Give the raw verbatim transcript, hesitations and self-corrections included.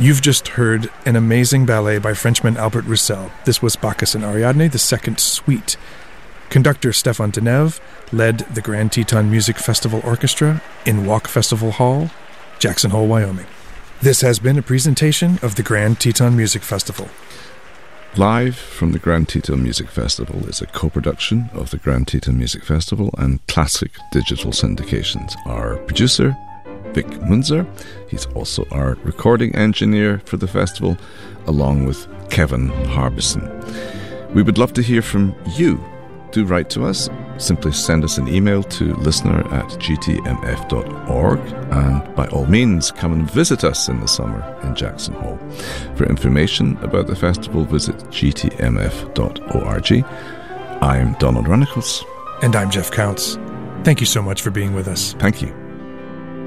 You've just heard an amazing ballet by Frenchman Albert Roussel. This was Bacchus and Ariadne, the second suite. Conductor Stefan Deneve led the Grand Teton Music Festival Orchestra in Walk Festival Hall, Jackson Hole, Wyoming. This has been a presentation of the Grand Teton Music Festival. Live from the Grand Teton Music Festival is a co-production of the Grand Teton Music Festival and Classic Digital Syndications. Our producer, Vic Munzer, he's also our recording engineer for the festival, along with Kevin Harbison. We would love to hear from you. Do write to us. Simply send us an email to listener at g t m f dot org, and by all means come and visit us in the summer in Jackson Hole. For information about the festival, visit g t m f dot org. I'm Donald Runnicles. And I'm Jeff Counts. Thank you so much for being with us. Thank you.